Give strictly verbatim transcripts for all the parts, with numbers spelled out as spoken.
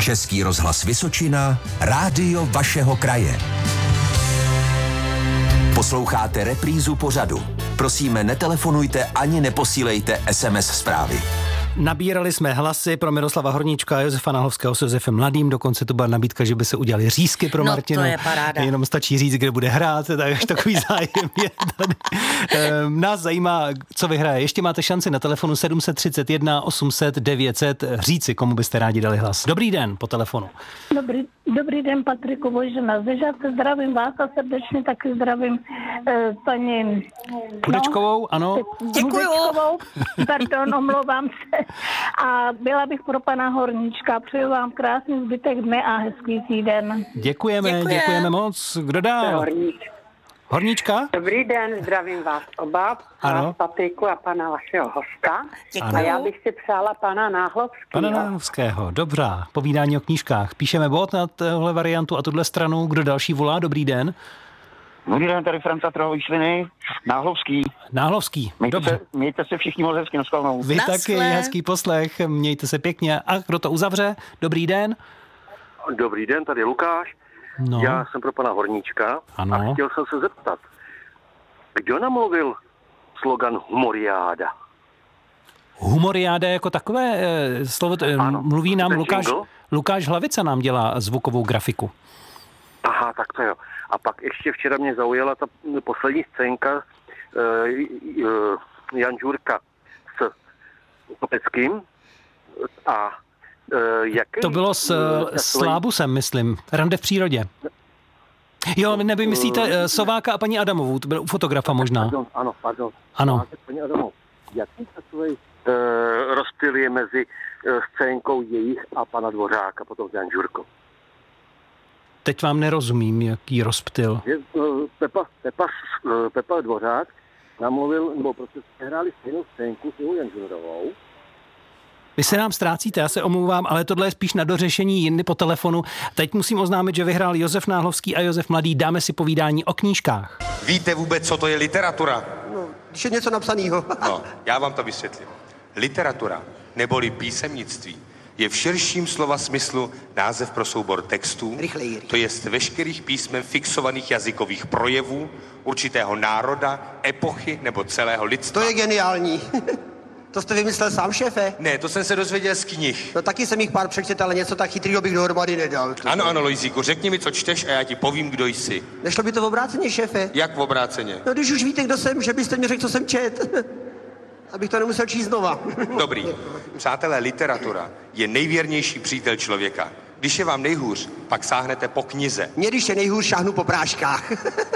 Český rozhlas Vysočina, rádio vašeho kraje. Posloucháte reprízu pořadu. Prosíme, netelefonujte ani neposílejte es em es zprávy. Nabírali jsme hlasy pro Miroslava Horníčka a Josefa Náhlovského s Josefem Mladým, dokonce to byla nabídka, že by se udělali řízky pro no, Martinu. To je paráda. Jenom stačí říct, kde bude hrát, tak až takový zájem je tady. Ehm, nás zajímá, co vyhraje. Ještě máte šanci na telefonu sedm set třicet jedna osm set devět set říci, komu byste rádi dali hlas. Dobrý den po telefonu. Dobrý, dobrý den, Patriku Vojžena. Zdežáte, zdravím vás a srdečně taky zdravím eh, paní Hudečkovou, no, ano. Děkuju. Hudečkovou, pardon, omlouvám se. A byla bych pro pana Horníčka. Přeju vám krásný zbytek dne a hezký týden. Děkujeme, Děkujem. děkujeme moc. Kdo dál? Horníček. Horníčka? Dobrý den, zdravím vás oba, Ano. vás Patriku a pana vašeho hosta. Děkuju. A já bych si přála pana Náhlovského. Pana Náhlovského, dobrá. Povídání o knížkách. Píšeme bod na tohle variantu a tuhle stranu. Kdo další volá? Dobrý den. Dobrý den, tady Franca Trhovýšliny, Náhlovský. Náhlovský, Mějte dobře. se, mějte se všichni moc hezky, naschledanou. Vy Nasle. taky, hezký poslech, mějte se pěkně. A kdo to uzavře? Dobrý den. Dobrý den, tady Lukáš. No, Já jsem pro pana Horníčka Ano. a chtěl jsem se zeptat, kdo namluvil slogan Humoriáda? humoriáda jako takové eh, slovo, eh, Ano, mluví nám ten Lukáš, jingle. Lukáš Hlavica nám dělá zvukovou grafiku. Aha, tak to jo. A pak ještě včera mě zaujala ta poslední scénka uh, uh, Jan Žurka s Kopeckým a uh, jaký... To bylo s, uh, s Lábusem, myslím. Rande v přírodě. Jo, nebo myslíte eh, Sováka a paní Adamovou, to bylo u fotografa možná. Pardon, ano, pardon. Ano. Máte, paní Adamov, jaký takový uh, rozptyl je mezi uh, scénkou jejich a pana Dvořáka, potom s Jan Žurkou? Teď vám nerozumím, jaký rozptyl. Je, uh, Pepa, Pepa, uh, Pepa Dvořák namluvil, nebo prostě hráli stejnou scénku s Jan Žurovou. Vy se nám ztrácíte, já se omlouvám, ale tohle je spíš na dořešení jindy po telefonu. Teď musím oznámit, že vyhrál Josef Náhlovský a Josef Mladý. Dáme si povídání o knížkách. Víte vůbec, co to je literatura? No, když je něco napsanýho. No, já vám to vysvětlím. Literatura, neboli písemnictví, je v širším slova smyslu název pro soubor textů, Rychleji, rychleji. to jest veškerých písmen fixovaných jazykových projevů, určitého národa, epochy nebo celého lidstva. To je geniální. To jste vymyslel sám, šéfe? Ne, to jsem se dozvěděl z knih. No taky jsem jich pár přečetl, ale něco tak chytrýho bych dohromady nedal. Ano, ano, Lojzíku, řekni mi, co čteš a já ti povím, kdo jsi. Nešlo by to v obráceně, šéfe? Jak v obráceně? No když už víte, kdo jsem, že byste mi řekl, co jsem čet. Abych to nemusel číst znova. Dobrý. Přátelé, literatura je nejvěrnější přítel člověka. Když je vám nejhůř, pak sáhnete po knize. Mně, když je nejhůř, šáhnu po práškách.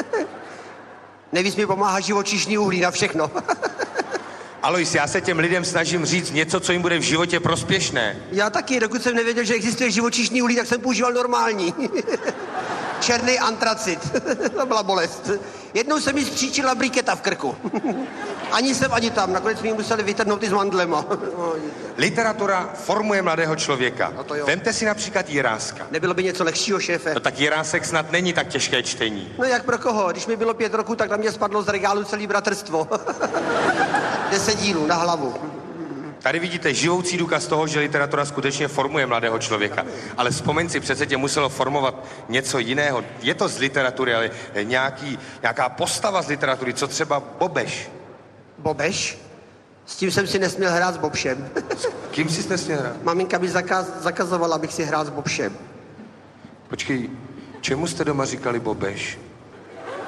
Nejvíc mi pomáhá živočišný uhlí na všechno. Alois, já se těm lidem snažím říct něco, co jim bude v životě prospěšné. Já taky, dokud jsem nevěděl, že existuje živočišný uhlí, tak jsem používal normální. Černý antracit. To byla bolest. Jednou se mi zpříčila briketa v krku. Ani sem, ani tam. Nakonec mi ji museli vytrhnout i s mandlema. Literatura formuje mladého člověka. No to jo. Vemte si například Jiráska. Nebylo by něco lehčího, šéfe? No tak Jirásek snad není tak těžké čtení. No jak pro koho? Když mi bylo pět roků, tak na mě spadlo z regálu celý bratrstvo. Deset dílů na hlavu. Tady vidíte živoucí důkaz toho, že literatura skutečně formuje mladého člověka. Ale vzpomeň si, přece tě muselo formovat něco jiného. Je to z literatury, ale nějaký, nějaká postava z literatury, co třeba Bobeš. Bobeš? S tím jsem si nesměl hrát s Bobšem. Kým jsi nesměl hrát? Maminka mi zakaz, zakazovala, abych si hrál s Bobšem. Počkej, čemu jste doma říkali Bobeš?